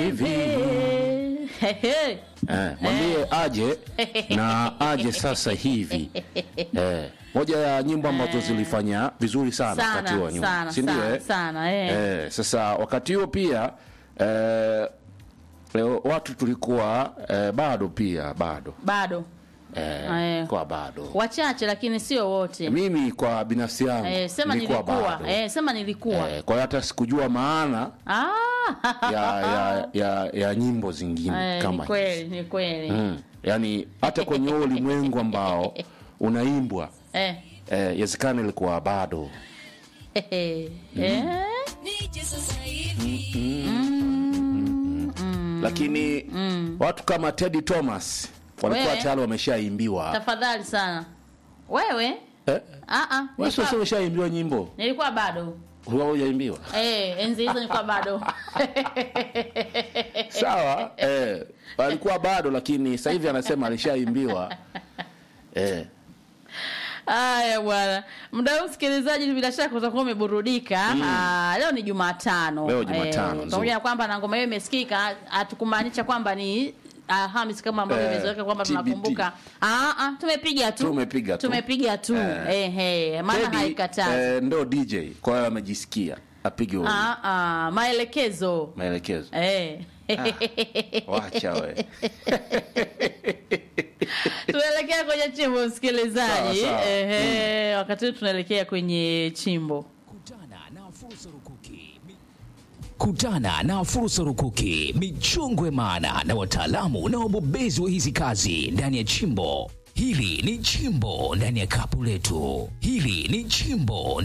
hivi. Mwambie aje na aje sasa hivi. Moja ya nyimbo ambazo zilifanya vizuri sana wakati huo nyuma. Si ndio? Sana. Sasa wakati huo pia watu tulikuwa bado kwa bado wachache, lakini sio wote. Mimi kwa binafsi yangu sema nilikuwa kwa hiyo hata sikujua maana ya nyimbo zingine kama hizi. Ni kweli. Yani hata kwenye ulimwengu ambao unaimbwa yazikana ilikuwa bado lakini watu kama Teddy Thomas walikuwa tayari wameshaimbiwa. Tafadhali sana. Wewe? Wewe sio umeshaimbiwa nyimbo? Nilikuwa bado. Wewe hujaimbiwa? Enzi hizo nilikuwa bado. Sawa, walikuwa bado, lakini sasa hivi anasema alishaimbiwa. Haya bwana. Muda msikilizaji, bila shaka utakuwa umeburudika. Leo ni Jumatano. Pamoja na kwamba na ngoma hiyo imesikika, hatukumaanisha kwamba ni Alhamisi kama ambavyo imezoeleka kwamba tunakumbuka. Tumepiga tu. Maana haikatazi. Ndo DJ kwa hiyo amejisikia apige huo. Maelekezo. Wacha wewe. Tunaelekea kwenye chimbo msikilizaji. Wakati huu tunaelekea kwenye chimbo. Kutana na fursa rukuki, michongwe maana na wataalamu na wabobezi wa hizi kazi ndani ya chimbo. Hili ni chimbo ndani ya kapu letu. Hili ni chimbo